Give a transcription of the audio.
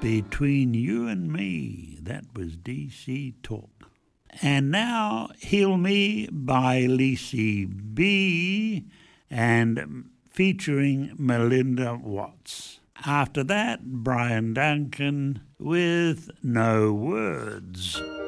Between You and Me. That was DC Talk. And now Heal Me by Lacey B. and featuring Melinda Watts. After that, Brian Duncan with No Words.